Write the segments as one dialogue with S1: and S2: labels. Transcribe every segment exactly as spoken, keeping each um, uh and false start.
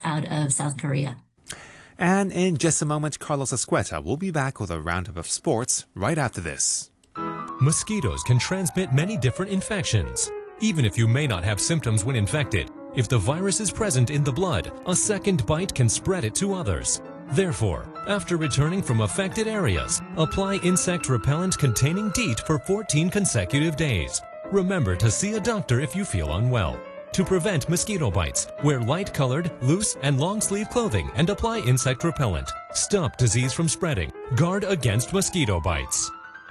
S1: out of South Korea.
S2: And in just a moment, Carlos Escueta will be back with a roundup of sports right after this.
S3: Mosquitoes can transmit many different infections. Even if you may not have symptoms when infected, if the virus is present in the blood, a second bite can spread it to others. Therefore, after returning from affected areas, apply insect repellent containing DEET for fourteen consecutive days. Remember to see a doctor if you feel unwell. To prevent mosquito bites, wear light-colored, loose, and long-sleeve clothing and apply insect repellent. Stop disease from spreading. Guard against mosquito bites.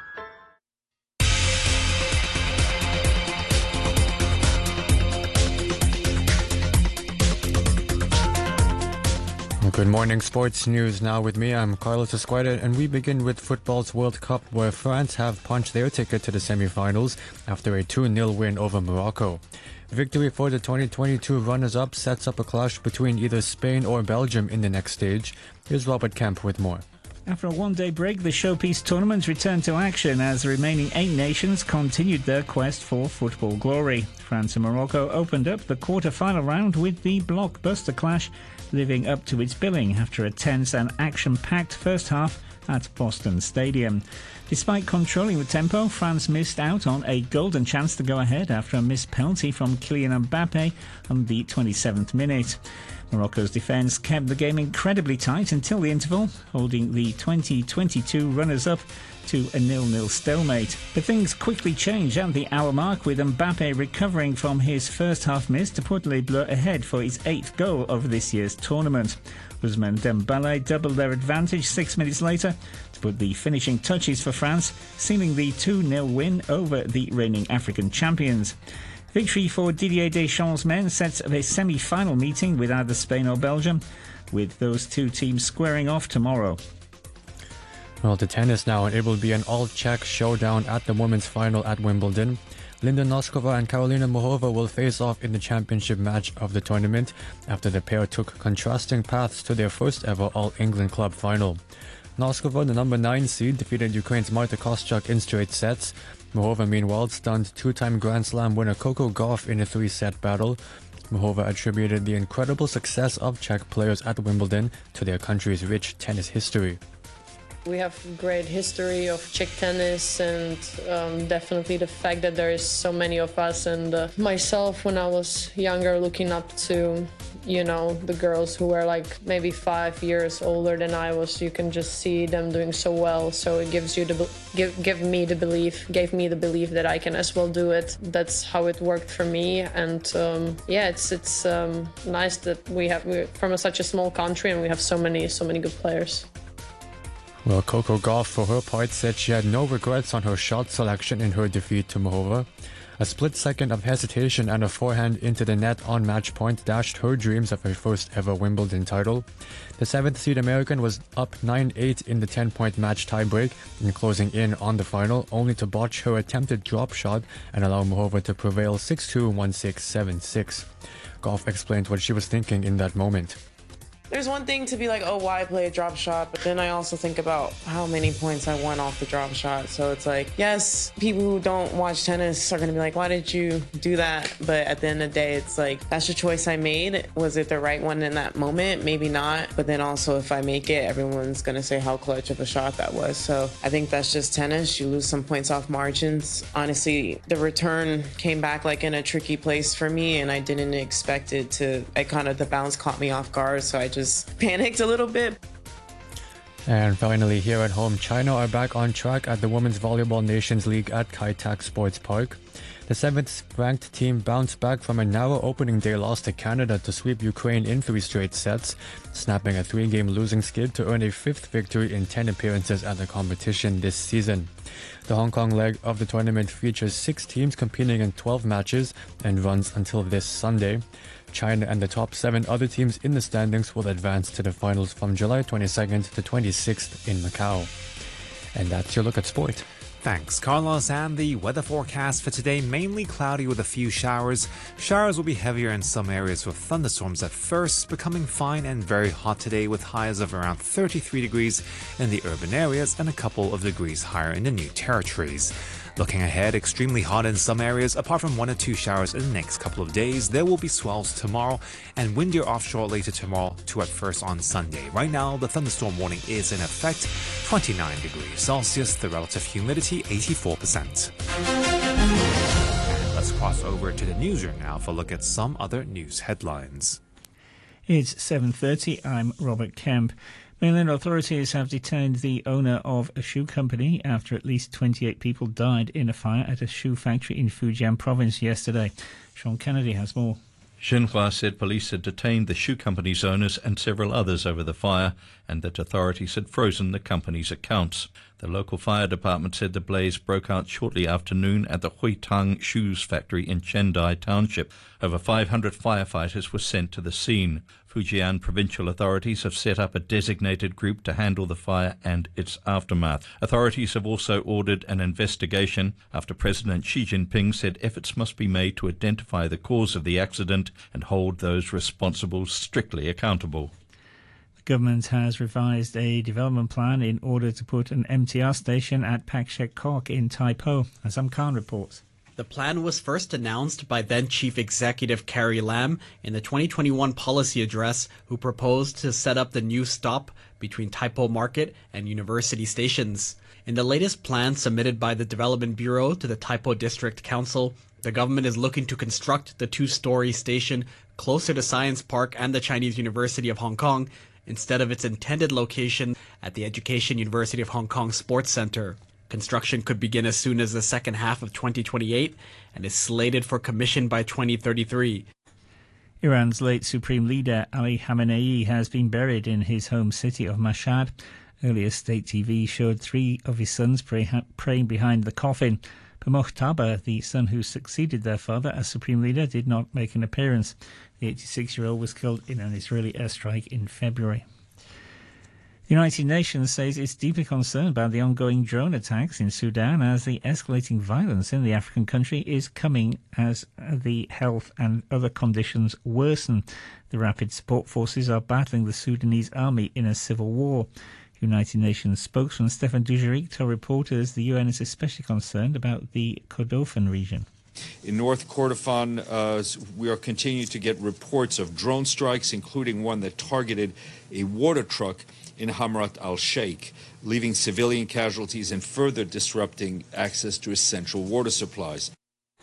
S4: Good morning, sports news now with me. I'm Carlos Escueta, and we begin with football's World Cup, where France have punched their ticket to the semi-finals after a two nil win over Morocco. Victory for the twenty twenty-two runners-up sets up a clash between either Spain or Belgium in the next stage. Here's Robert Kemp with more.
S5: After a one-day break, the Showpiece tournament returned to action as the remaining eight nations continued their quest for football glory. France and Morocco opened up the quarter-final round with the blockbuster clash, living up to its billing after a tense and action-packed first half at Boston Stadium. Despite controlling the tempo, France missed out on a golden chance to go ahead after a missed penalty from Kylian Mbappe on the twenty-seventh minute. Morocco's defence kept the game incredibly tight until the interval, holding the twenty twenty-two runners-up to a nil nil stalemate. But things quickly changed at the hour mark, with Mbappe recovering from his first half miss to put Les Bleus ahead for his eighth goal of this year's tournament. Ousmane Dembélé doubled their advantage six minutes later to put the finishing touches for France, sealing the two nil win over the reigning African champions. Victory for Didier Deschamps' men sets up a semi-final meeting with either Spain or Belgium, with those two teams squaring off tomorrow.
S4: Well, to tennis now, and it will be an all-Czech showdown at the women's final at Wimbledon. Linda Noskova and Karolina Muchova will face off in the championship match of the tournament after the pair took contrasting paths to their first ever All-England club final. Noskova, the number nine seed, defeated Ukraine's Marta Kostyuk in straight sets. Muchova, meanwhile, stunned two-time Grand Slam winner Coco Gauff in a three-set battle. Muchova attributed the incredible success of Czech players at Wimbledon to their country's rich tennis history.
S6: We have great history of Czech tennis, and um, definitely the fact that there is so many of us, and uh, myself when I was younger looking up to, you know, the girls who were like maybe five years older than I was. You can just see them doing so well, so it gives you the give give me the belief gave me the belief that I can as well do it. That's how it worked for me, and um, yeah, it's it's um, nice that we have we're from a, such a small country and we have so many so many good players.
S4: Well, Coco Gauff, for her part, said she had no regrets on her shot selection in her defeat to Muchova. A split second of hesitation and a forehand into the net on match point dashed her dreams of her first ever Wimbledon title. The seventh seed American was up nine eight in the ten-point match tiebreak and closing in on the final, only to botch her attempted drop shot and allow Muchova to prevail six two, one six, seven six. Gauff explained what she was thinking in that moment.
S7: There's one thing to be like, oh, why play a drop shot? But then I also think about how many points I won off the drop shot. So it's like, yes, people who don't watch tennis are going to be like, why did you do that? But at the end of the day, it's like, that's the choice I made. Was it the right one in that moment? Maybe not. But then also, if I make it, everyone's going to say how clutch of a shot that was. So I think that's just tennis. You lose some points off margins. Honestly, the return came back like in a tricky place for me, and I didn't expect it to, I kind of, the bounce caught me off guard. So I just Just panicked a little bit.
S4: And finally, here at home, China are back on track at the Women's Volleyball Nations League at Kai Tak Sports Park. The seventh-ranked team bounced back from a narrow opening day loss to Canada to sweep Ukraine in three straight sets, snapping a three-game losing skid to earn a fifth victory in ten appearances at the competition this season. The Hong Kong leg of the tournament features six teams competing in twelve matches and runs until this Sunday. China and the top seven other teams in the standings will advance to the finals from July twenty-second to twenty-sixth in Macau. And that's your look at sport.
S2: Thanks, Carlos. And the weather forecast for today, mainly cloudy with a few showers. Showers will be heavier in some areas with thunderstorms at first, becoming fine and very hot today with highs of around thirty-three degrees in the urban areas and a couple of degrees higher in the New Territories. Looking ahead, extremely hot in some areas, apart from one or two showers in the next couple of days. There will be swells tomorrow and windier offshore later tomorrow to at first on Sunday. Right now, the thunderstorm warning is in effect, twenty-nine degrees Celsius, the relative humidity eighty-four percent. And let's cross over to the newsroom now for a look at some other news headlines.
S5: It's seven thirty. I'm Robert Kemp. Mainland authorities have detained the owner of a shoe company after at least twenty-eight people died in a fire at a shoe factory in Fujian province yesterday. Sean Kennedy has more.
S1: Xinhua said police had detained the shoe company's owners and several others over the fire, and that authorities had frozen the company's accounts. The local fire department said the blaze broke out shortly after noon at the Huitang Shoes factory in Chendai Township. Over five hundred firefighters were sent to the scene. Fujian provincial authorities have set up a designated group to handle the fire and its aftermath. Authorities have also ordered an investigation after President Xi Jinping said efforts must be made to identify the cause of the accident and hold those responsible strictly accountable.
S5: The government has revised a development plan in order to put an M T R station at Pak Shek Kok in Tai Po, as Azam Khan reports.
S8: The plan was first announced by then Chief Executive Carrie Lam in the twenty twenty-one policy address, who proposed to set up the new stop between Tai Po Market and University stations. In the latest plan submitted by the Development Bureau to the Tai Po District Council, the government is looking to construct the two-story station closer to Science Park and the Chinese University of Hong Kong, instead of its intended location at the Education University of Hong Kong Sports Centre. Construction could begin as soon as the second half of twenty twenty-eight and is slated for commission by twenty thirty-three.
S5: Iran's late Supreme Leader Ali Khamenei has been buried in his home city of Mashhad. Earlier state T V showed three of his sons pray, praying behind the coffin. But Mojtaba, the son who succeeded their father as Supreme Leader, did not make an appearance. The eighty-six-year-old was killed in an Israeli airstrike in February. The United Nations says it's deeply concerned about the ongoing drone attacks in Sudan as the escalating violence in the African country is coming as the health and other conditions worsen. The Rapid Support Forces are battling the Sudanese army in a civil war. United Nations spokesman Stefan Dujarric told reporters the U N is especially concerned about the Kordofan region.
S9: In North Kordofan, uh, we are continuing to get reports of drone strikes, including one that targeted a water truck in Hamrat al-Sheikh, leaving civilian casualties and further disrupting access to essential water supplies.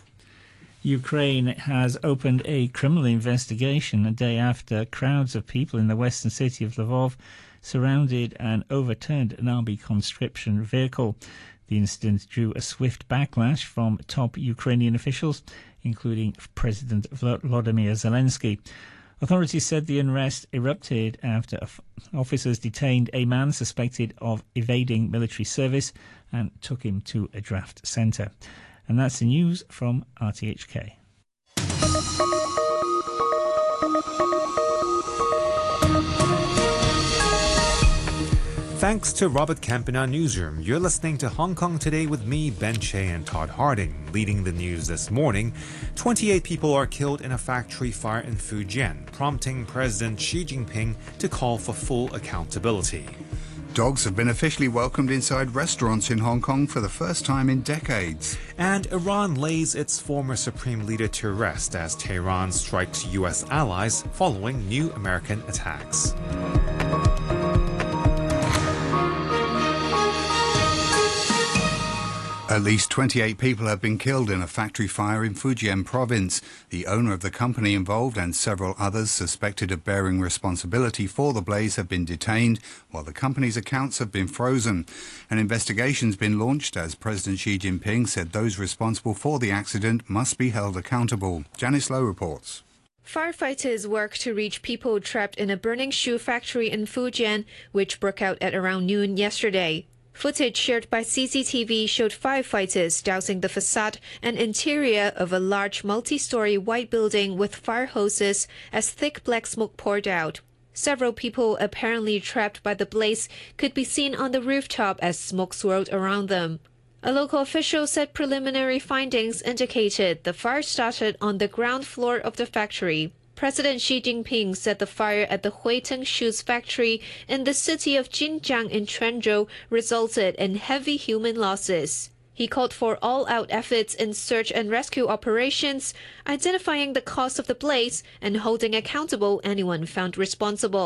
S5: Ukraine has opened a criminal investigation a day after crowds of people in the western city of Lvov surrounded and overturned an army conscription vehicle. The incident drew a swift backlash from top Ukrainian officials, including President Volodymyr Zelensky. Authorities said the unrest erupted after officers detained a man suspected of evading military service and took him to a draft centre. And that's the news from R T H K.
S2: Thanks to Robert Kemp in our newsroom. You're listening to Hong Kong Today with me, Ben Che, and Todd Harding. Leading the news this morning, twenty-eight people are killed in a factory fire in Fujian, prompting President Xi Jinping to call for full accountability.
S10: Dogs have been officially welcomed inside restaurants in Hong Kong for the first time in decades.
S2: And Iran lays its former supreme leader to rest as Tehran strikes U S allies following new American attacks.
S10: At least twenty-eight people have been killed in a factory fire in Fujian province. The owner of the company involved and several others suspected of bearing responsibility for the blaze have been detained, while the company's accounts have been frozen. An investigation's been launched as President Xi Jinping said those responsible for the accident must be held accountable. Janice Lowe reports.
S11: Firefighters work to reach people trapped in a burning shoe factory in Fujian, which broke out at around noon yesterday. Footage shared by C C T V showed firefighters dousing the facade and interior of a large multi-story white building with fire hoses as thick black smoke poured out. Several people apparently trapped by the blaze could be seen on the rooftop as smoke swirled around them. A local official said preliminary findings indicated the fire started on the ground floor of the factory. President Xi Jinping said the fire at the Huitang Shoes factory in the city of Jinjiang in Quanzhou resulted in heavy human losses. He called for all-out efforts in search and rescue operations, identifying the cause of the blaze and holding accountable anyone found responsible.